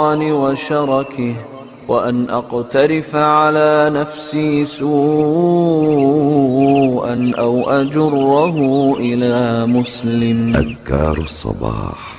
الشيطان وشركه، وأن أقترف على نفسي سوءا أو أجره إلى مسلم. أذكار الصباح.